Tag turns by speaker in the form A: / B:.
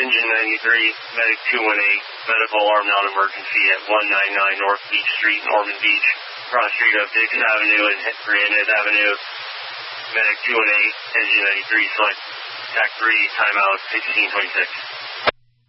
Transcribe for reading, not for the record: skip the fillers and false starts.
A: Engine 93, Medic 218, medical alarm non-emergency at 199 North Beach Street, Norman Beach, cross street of Dix Avenue and Granite Avenue. Medic 218, Engine 93, select TAC 3, timeout 1626.